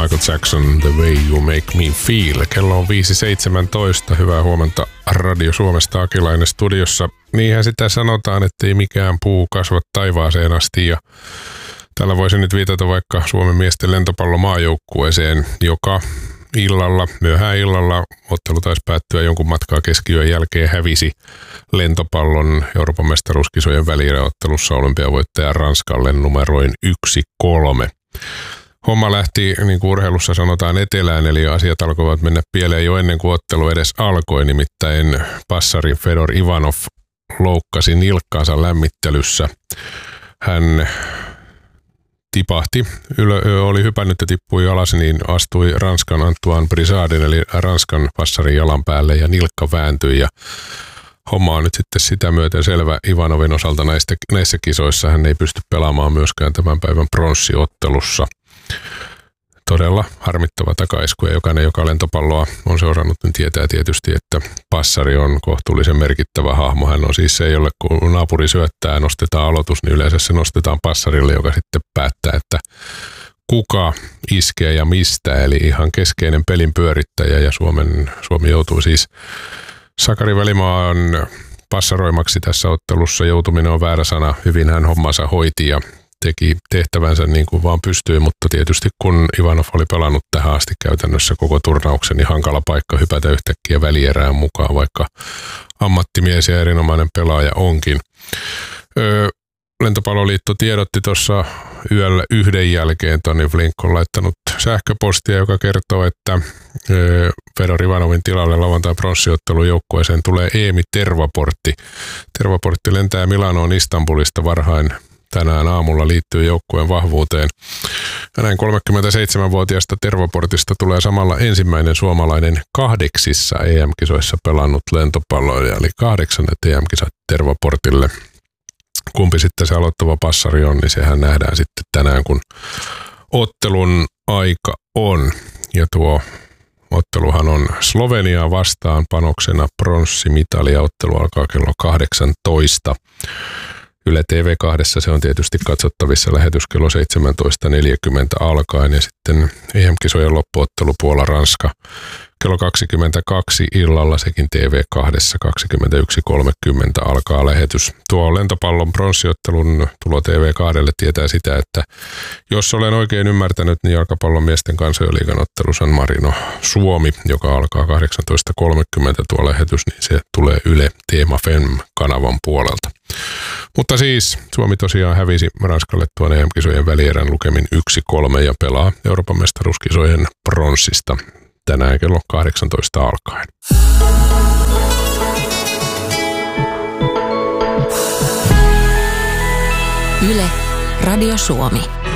Michael Jackson, The Way You Make Me Feel. Kello on 5.17. Hyvää huomenta Radio Suomesta, Akilainen studiossa. Niinhän sitä sanotaan, ettei mikään puu kasva taivaaseen asti. Ja tällä voisi nyt viitata vaikka Suomen miesten lentopallomaajoukkueeseen, joka myöhään illalla, ottelu taisi päättyä jonkun matkaa keskiyön jälkeen, hävisi lentopallon Euroopan mestaruuskisojen välieräottelussa olympiavoittaja Ranskalle numeroin 1-3. Homma lähti, niin kuin urheilussa sanotaan, etelään, eli asiat alkoivat mennä pieleen jo ennen kuin ottelu edes alkoi. Nimittäin passari Fedor Ivanov loukkasi nilkkaansa lämmittelyssä. Hän tipahti, oli hypännyt ja tippui alas, niin astui Ranskan Antoine Brizardin, eli Ranskan passarin jalan päälle ja nilkka vääntyi. Ja homma on nyt sitten sitä myöten selvä Ivanovin osalta näissä kisoissa. Hän ei pysty pelaamaan myöskään tämän päivän pronssiottelussa. Todella harmittava takaisku, ja jokainen, joka lentopalloa on seurannut, niin tietää tietysti, että passari on kohtuullisen merkittävä hahmo. Hän on siis se, jolle kun naapuri syöttää ja nostetaan aloitus, niin yleensä se nostetaan passarille, joka sitten päättää, että kuka iskee ja mistä. Eli ihan keskeinen pelin pyörittäjä, ja Suomi joutuu siis Sakari Välimaan passaroimaksi tässä ottelussa. Joutuminen on väärä sana, hyvin hän hommansa hoiti ja teki tehtävänsä niin kuin vaan pystyi, mutta tietysti kun Ivanov oli pelannut tähän asti käytännössä koko turnauksen, niin hankala paikka hypätä yhtäkkiä välierään mukaan, vaikka ammattimies ja erinomainen pelaaja onkin. Lentopalloliitto tiedotti tuossa yöllä 1 jälkeen, Toni Flink on laittanut sähköpostia, joka kertoo, että Fedor Ivanovin tilalle lauantai pronssiottelun joukkueeseen tulee Eemi Tervaportti. Tervaportti lentää Milanoon Istanbulista varhain tänään aamulla, liittyy joukkueen vahvuuteen. Ja näin 37-vuotiaasta Tervaportista tulee samalla ensimmäinen suomalainen 8 EM-kisoissa pelannut lentopalloilija, eli 8 EM-kisat Tervaportille. Kumpi sitten se aloittava passari on, niin sehän nähdään sitten tänään, kun ottelun aika on. Ja tuo otteluhan on Sloveniaa vastaan panoksena pronssimitali, ja ottelu alkaa kello 18. Yle TV2 se on tietysti katsottavissa, lähetys kello 17.40 alkaen, ja sitten EM-kisojen loppuottelu Puola-Ranska kello 22 illalla, sekin TV2 21.30 alkaa lähetys. Tuo lentopallon pronssiottelun tulo TV2 tietää sitä, että jos olen oikein ymmärtänyt, niin jalkapallon miesten kansainliigan ottelu San Marino Suomi, joka alkaa 18.30 tuo lähetys, niin se tulee Yle Teema Fem-kanavan puolelta. Mutta siis Suomi tosiaan hävisi Ranskalle tuon EM-kisojen välierän lukemin 1-3 ja pelaa Euroopan mestaruuskisojen pronssista tänään kello 18 alkaen. Yle Radio Suomi.